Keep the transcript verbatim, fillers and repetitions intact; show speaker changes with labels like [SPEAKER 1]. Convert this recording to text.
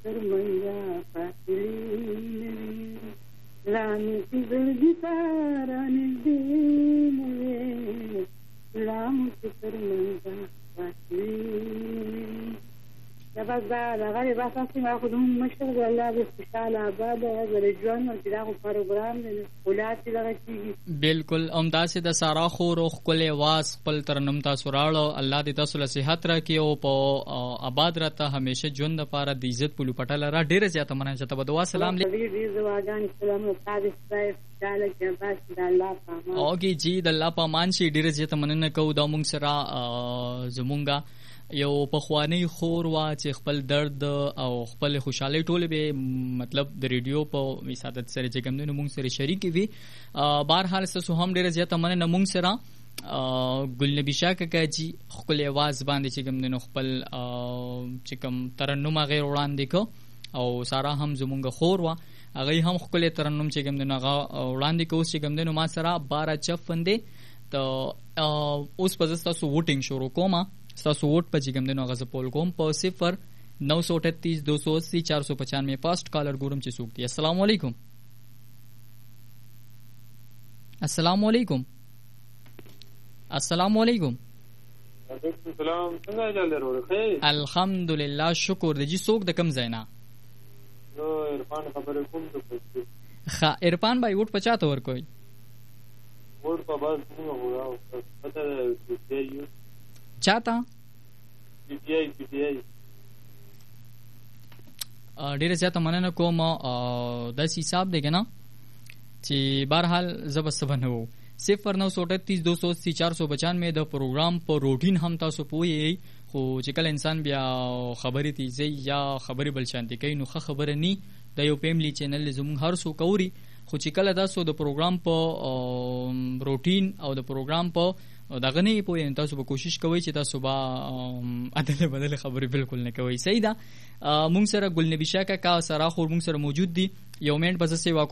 [SPEAKER 1] ترمنځه فاصلې نوي لا مې چې زړګي ته رانږدې نه وې لا مو چې ترمنځه فاصلې نوي دا بس دا دغه دی بس هسې ما خو زموږ مشر دی الله دې خوشحاله اباده د رجوان چې دا خو پروګرام دی ښکلا چې دغه کېږي
[SPEAKER 2] بالکل همداسې د سارا خور او ښکلی اواز خپل ترنم تاسو راوړو الله دې تاسو له صحت راکړي او په اباد راته همیشه ژوند دپاره د عزت په لوپټه لره ډېره زیاته مننه چې ته به دعا سلام
[SPEAKER 1] ډېر ډېر دعاګانې سلامونه تا دې خدای خوشحاله کړي بس د الله په امان
[SPEAKER 2] اوکې جی د الله په امان شي ډېره زیاته مننه کوو دا موږ سره زمونږ یو پخوانی خور وا چې خپل درد او خپل خوشحالي ټول به مطلب د ریډیو په وسادت سره چې کوم نو موږ سره شریک وي بهرحال تاسو هم ډیره زیاته مننه موږ سره ګلنبی شاه کاکا جی خپل आवाज باندې چې کوم نو خپل چې کوم ترنم غیر وړاندې کو او سارا هم زمونږ خور وا هغه هم خپل ترنم چې کوم نو هغه وړاندې کو چې کوم نو ما سره بارہ چفندې ته اوس په تاسو ووټینګ شروع کوم ستاسو ووټ په چې کوم دی نو هغه زه پول کوم په صفر نو سو اٹھتیس دو سو اسی چار سو پچانوے فاسٹ کالر ګورم چې څوک دی السلام علیکم السلام علیکم السلام علیکم
[SPEAKER 3] وعلیکم السلام څنګه حال دی
[SPEAKER 2] الحمدلله شکر دی جی څوک د کم ځای نه
[SPEAKER 3] نو عرفان خبرې کوم ته
[SPEAKER 2] ښه عرفان بھائی ووټ پچاته ورکوي
[SPEAKER 3] ووټ په باز موږ وراو پته دی
[SPEAKER 2] چاته
[SPEAKER 3] پی ټی آی پی ټی آی
[SPEAKER 2] ډیره زیاته مننه کوم داسې حساب دی کنه چې بهرحال زه به څه بنو صفر نو سو اٹھتیس دو سو اسی چار سو پچانوے د پروګرام په روټین هم تاسو پوهیږئ خو چې کله انسان بیا خبرې تیزی یا خبرې بل شانتي کوي نو ښه خبره نی د یو فیملی چینل زموږ هر څوک اوري خو چې کله تاسو د پروګرام په روټین او د پروګرام په دغه نه پوهې تاسو به کوشش کوئ چې تاسو به عدل بدل خبرې بالکل نه کوئ صحیح ده مونږ سره ګلنبی شاه کاکا سره خور مونږ سره موجود دي یو منټ بس سیوا